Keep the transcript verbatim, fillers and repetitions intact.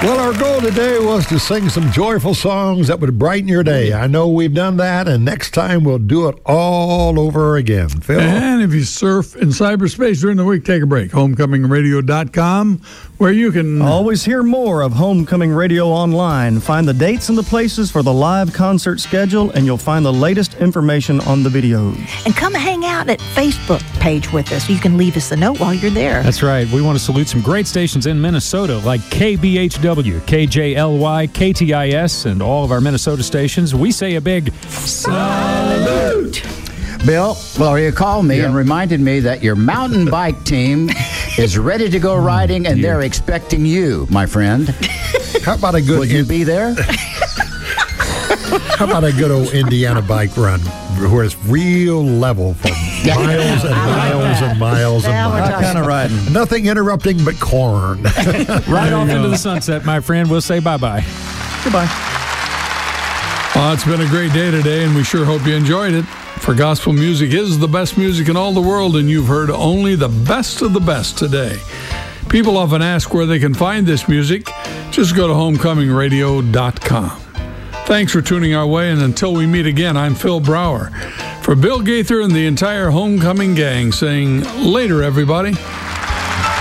Well, our goal today was to sing some joyful songs that would brighten your day. I know we've done that, and next time we'll do it all over again. Phil? And if you surf in cyberspace during the week, take a break. homecoming radio dot com, where you can always hear more of Homecoming Radio online. Find the dates and the places for the live concert schedule, and you'll find the latest information on the videos. And come hang out at Facebook page with us. You can leave us a note while you're there. That's right. We want to salute some great stations in Minnesota like K B H W, K J L Y, K T I S, and all of our Minnesota stations. We say a big salute. Bill, well, you called me yeah. and reminded me that your mountain bike team is ready to go riding, and yeah. they're expecting you, my friend. How about a good... Will you be there? How about a good old Indiana bike run where it's real level for miles and miles and miles and miles? That kind of riding. Nothing interrupting but corn. Right off into the sunset, my friend. We'll say bye-bye. Goodbye. Well, it's been a great day today, and we sure hope you enjoyed it. For gospel music is the best music in all the world, and you've heard only the best of the best today. People often ask where they can find this music. Just go to homecoming radio dot com. Thanks for tuning our way, and until we meet again, I'm Phil Brower. For Bill Gaither and the entire Homecoming gang, saying later, everybody.